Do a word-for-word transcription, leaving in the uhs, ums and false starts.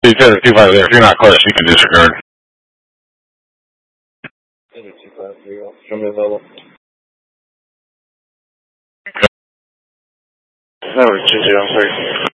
two five zero. If you're not close, you can disregard. two five zero. Show me the level. Number two zero three.